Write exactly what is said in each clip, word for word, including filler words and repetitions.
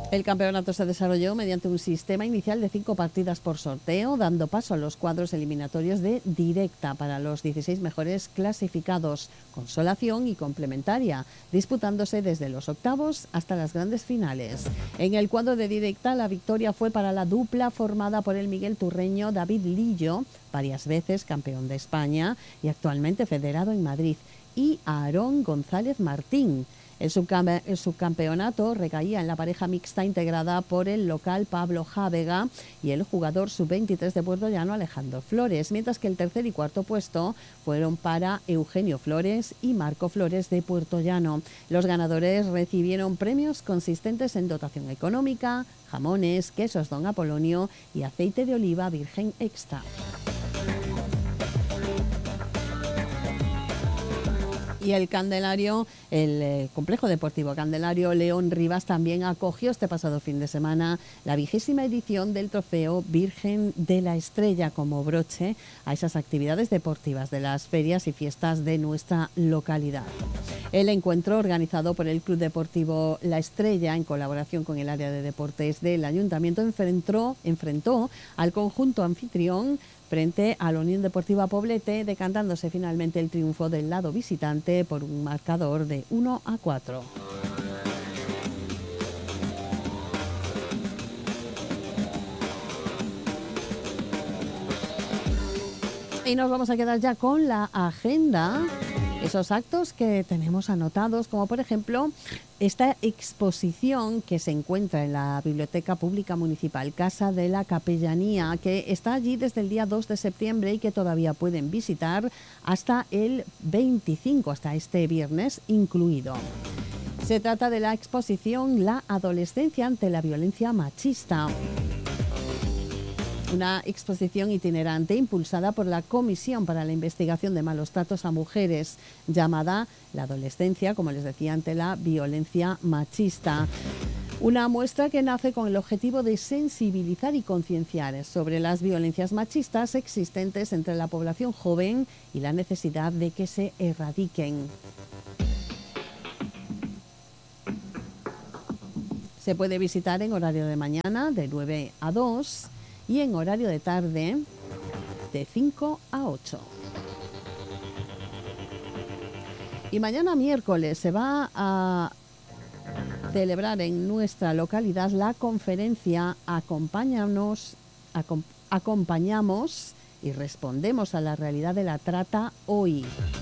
El campeonato se desarrolló mediante un sistema inicial de cinco partidas por sorteo, dando paso a los cuadros eliminatorios de directa para los dieciséis mejores clasificados, consolación y complementaria, disputándose desde los octavos hasta las grandes finales. En el cuadro de directa, la victoria fue para la dupla formada por el Miguel Turreño David Lillo, varias veces campeón de España y actualmente federado en Madrid, y Aarón González Martín. El, subcampe el subcampeonato recaía en la pareja mixta integrada por el local Pablo Jávega y el jugador sub veintitrés de Puertollano Alejandro Flores, mientras que el tercer y cuarto puesto fueron para Eugenio Flores y Marco Flores de Puertollano. Los ganadores recibieron premios consistentes en dotación económica, jamones, quesos Don Apolonio y aceite de oliva virgen extra. Y el Candelario, el eh, complejo deportivo Candelario León Rivas también acogió este pasado fin de semana la vigésima edición del trofeo Virgen de la Estrella como broche a esas actividades deportivas de las ferias y fiestas de nuestra localidad. El encuentro, organizado por el Club Deportivo La Estrella en colaboración con el área de deportes del Ayuntamiento, enfrentó, enfrentó al conjunto anfitrión frente a la Unión Deportiva Poblete, decantándose finalmente el triunfo del lado visitante por un marcador de uno a cuatro. Y nos vamos a quedar ya con la agenda, esos actos que tenemos anotados, como por ejemplo esta exposición que se encuentra en la Biblioteca Pública Municipal Casa de la Capellanía, que está allí desde el día dos de septiembre y que todavía pueden visitar hasta el veinticinco, hasta este viernes incluido. Se trata de la exposición La adolescencia ante la violencia machista. Una exposición itinerante impulsada por la Comisión para la Investigación de Malos Tratos a Mujeres, llamada La adolescencia, como les decía, ante la violencia machista. Una muestra que nace con el objetivo de sensibilizar y concienciar sobre las violencias machistas existentes entre la población joven y la necesidad de que se erradiquen. Se puede visitar en horario de mañana de nueve a dos y en horario de tarde de cinco a ocho. Y mañana miércoles se va a celebrar en nuestra localidad la conferencia Acompáñanos, acom, acompañamos y respondemos a la realidad de la trata hoy.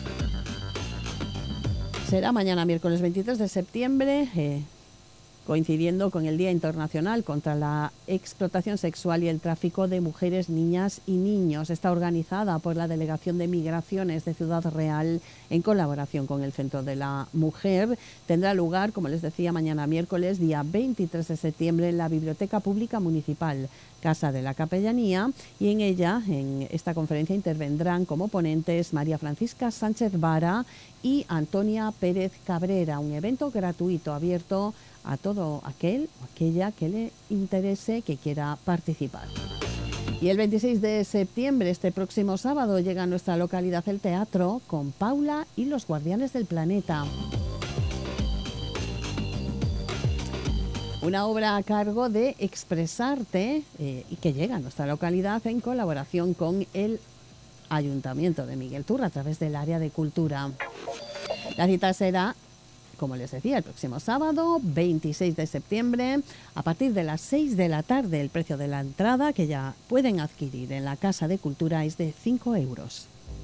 Será mañana miércoles veintitrés de septiembre, eh, coincidiendo con el Día Internacional contra la Explotación Sexual y el Tráfico de Mujeres, Niñas y Niños. Está organizada por la Delegación de Migraciones de Ciudad Real en colaboración con el Centro de la Mujer. Tendrá lugar, como les decía, mañana miércoles, día veintitrés de septiembre, en la Biblioteca Pública Municipal Casa de la Capellanía, y en ella, en esta conferencia, intervendrán como ponentes María Francisca Sánchez Vara y Antonia Pérez Cabrera. Un evento gratuito abierto a todo aquel o aquella que le interese, que quiera participar. Y el veintiséis de septiembre, este próximo sábado, llega a nuestra localidad el teatro con Paula y los Guardianes del Planeta. Una obra a cargo de Expresarte eh, y que llega a nuestra localidad en colaboración con el Ayuntamiento de Miguel Turra a través del área de cultura. La cita será, como les decía, el próximo sábado, veintiséis de septiembre, a partir de las seis de la tarde. El precio de la entrada, que ya pueden adquirir en la Casa de Cultura, es de cinco euros.